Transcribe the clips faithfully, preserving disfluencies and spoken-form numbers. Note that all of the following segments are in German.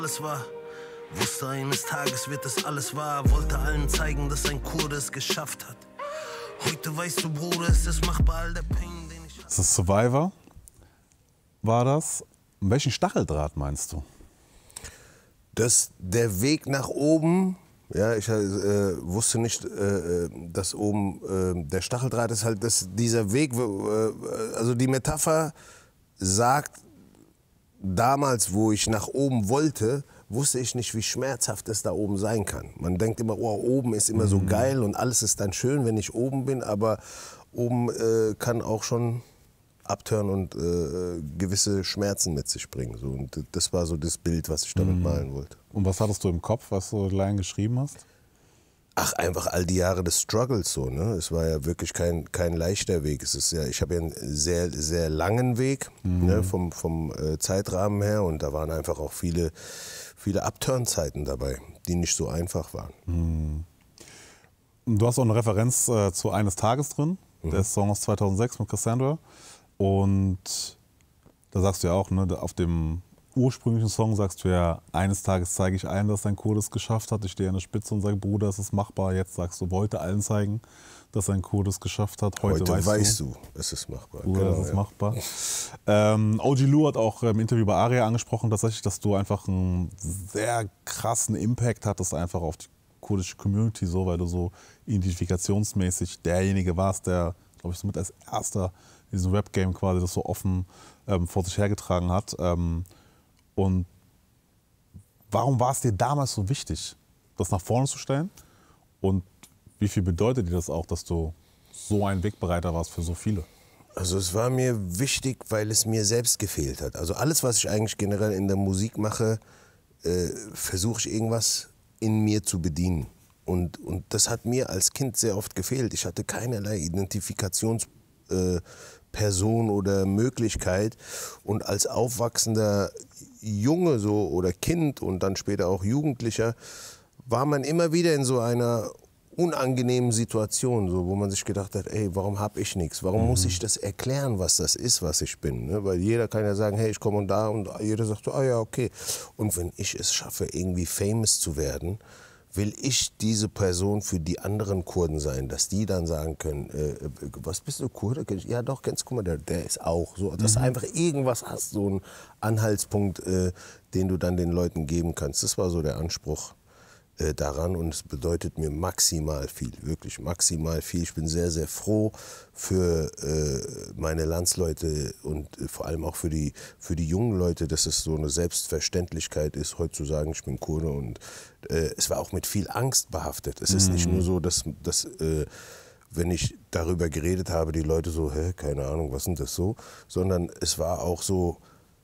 Alles war, wusste eines Tages wird es alles wahr, wollte allen zeigen, dass ein Kurde es geschafft hat. Heute weißt du, Bruder, es ist machbar, all der Pain, den ich... Das ist Survivor, war das. Welchen Stacheldraht meinst du? Das, der Weg nach oben, ja, ich äh, wusste nicht, äh, dass oben äh, der Stacheldraht ist halt, dass dieser Weg, äh, also die Metapher sagt, damals, wo ich nach oben wollte, wusste ich nicht, wie schmerzhaft es da oben sein kann. Man denkt immer, oh, oben ist immer so geil und alles ist dann schön, wenn ich oben bin, aber oben äh, kann auch schon abtören und äh, gewisse Schmerzen mit sich bringen. So, und das war so das Bild, was ich damit mhm. malen wollte. Und was hattest du im Kopf, was du allein geschrieben hast? Ach, einfach all die Jahre des Struggles so, ne? Es war ja wirklich kein, kein leichter Weg. Es ist ja, ich habe ja einen sehr, sehr langen Weg, mhm. ne, vom, vom äh, Zeitrahmen her, und da waren einfach auch viele, viele Upturn-Zeiten dabei, die nicht so einfach waren. Mhm. Du hast auch eine Referenz äh, zu Eines Tages drin, mhm. der Song aus zweitausendsechs mit Cassandra, und da sagst du ja auch, ne, auf dem ursprünglichen Song sagst du ja, eines Tages zeige ich allen, dass dein Kurde es geschafft hat. Ich stehe an der Spitze und sage, Bruder, es ist machbar. Jetzt sagst du, wollte allen zeigen, dass dein Kurde es geschafft hat. Heute, Heute weißt, weißt du, du, es ist machbar. Bruder, genau, es ist ja. machbar. Ähm, O G Lou hat auch im Interview bei Aria angesprochen, tatsächlich, dass du einfach einen sehr krassen Impact hattest einfach auf die kurdische Community, so, weil du so identifikationsmäßig derjenige warst, der, glaube ich, so mit als erster in diesem Rap-Game quasi das so offen ähm, vor sich hergetragen hat. Ähm, und warum war es dir damals so wichtig, das nach vorne zu stellen? Und wie viel bedeutet dir das auch, dass du so ein Wegbereiter warst für so viele? Also es war mir wichtig, weil es mir selbst gefehlt hat. Also alles, was ich eigentlich generell in der Musik mache, äh, versuche ich irgendwas in mir zu bedienen. Und, und das hat mir als Kind sehr oft gefehlt. Ich hatte keinerlei Identifikationsperson äh, oder Möglichkeit. Und als aufwachsender Junge so oder Kind und dann später auch Jugendlicher war man immer wieder in so einer unangenehmen Situation, so, wo man sich gedacht hat, ey, warum habe ich nichts? Warum mhm. muss ich das erklären, was das ist, was ich bin? Ne? Weil jeder kann ja sagen, hey, ich komme und da, und jeder sagt, ah ja, okay. Und wenn ich es schaffe, irgendwie famous zu werden, will ich diese Person für die anderen Kurden sein, dass die dann sagen können, äh, was bist du, Kurde? Ja doch, kennst du, guck mal, der, der ist auch so. Dass mhm. du einfach irgendwas hast, so einen Anhaltspunkt, äh, den du dann den Leuten geben kannst. Das war so der Anspruch äh, daran, und es bedeutet mir maximal viel, wirklich maximal viel. Ich bin sehr, sehr froh für äh, meine Landsleute und äh, vor allem auch für die, für die jungen Leute, dass es so eine Selbstverständlichkeit ist, heute zu sagen, ich bin Kurde. Und äh, es war auch mit viel Angst behaftet. Es ist mhm. nicht nur so, dass, dass äh, wenn ich darüber geredet habe, die Leute so, hä, keine Ahnung, was ist denn das so? Sondern es war auch so,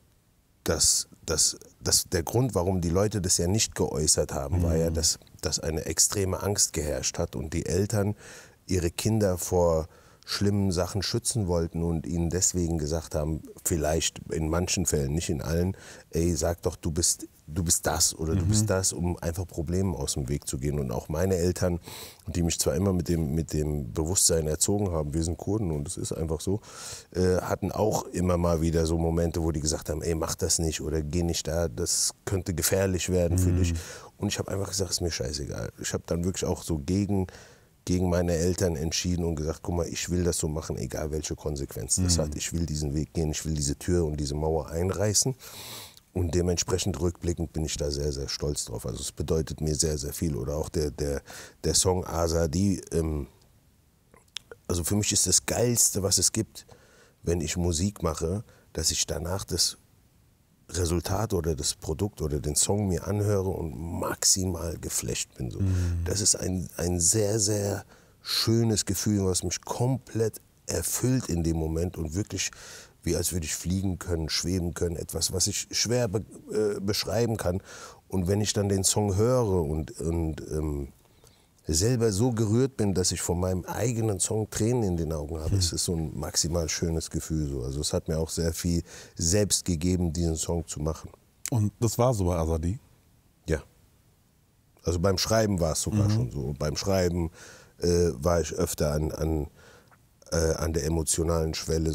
dass, dass, dass der Grund, warum die Leute das ja nicht geäußert haben, mhm. war ja, dass, dass eine extreme Angst geherrscht hat und die Eltern ihre Kinder vor schlimmen Sachen schützen wollten und ihnen deswegen gesagt haben, vielleicht in manchen Fällen, nicht in allen, ey, sag doch, du bist, du bist das oder mhm. du bist das, um einfach Problemen aus dem Weg zu gehen. Und auch meine Eltern, die mich zwar immer mit dem, mit dem Bewusstsein erzogen haben, wir sind Kurden und es ist einfach so, äh, hatten auch immer mal wieder so Momente, wo die gesagt haben, ey, mach das nicht oder geh nicht da, das könnte gefährlich werden mhm. für dich. Und ich habe einfach gesagt, ist mir scheißegal. Ich habe dann wirklich auch so gegen gegen meine Eltern entschieden und gesagt, guck mal, ich will das so machen, egal welche Konsequenzen das mhm. hat. Ich will diesen Weg gehen, ich will diese Tür und diese Mauer einreißen. Und dementsprechend rückblickend bin ich da sehr, sehr stolz drauf. Also es bedeutet mir sehr, sehr viel. Oder auch der, der, der Song Azadi. Ähm, also für mich ist das Geilste, was es gibt, wenn ich Musik mache, dass ich danach das Resultat oder das Produkt oder den Song mir anhöre und maximal geflasht bin. So. Mhm. Das ist ein, ein sehr, sehr schönes Gefühl, was mich komplett erfüllt in dem Moment und wirklich wie als würde ich fliegen können, schweben können. Etwas, was ich schwer be äh, beschreiben kann. Und wenn ich dann den Song höre und, und ähm, selber so gerührt bin, dass ich von meinem eigenen Song Tränen in den Augen habe. Mhm. Es ist so ein maximal schönes Gefühl. So. Also es hat mir auch sehr viel selbst gegeben, diesen Song zu machen. Und das war so bei Azadi? Ja. Also beim Schreiben war es sogar mhm. schon so. Und beim Schreiben äh, war ich öfter an, an, äh, an der emotionalen Schwelle,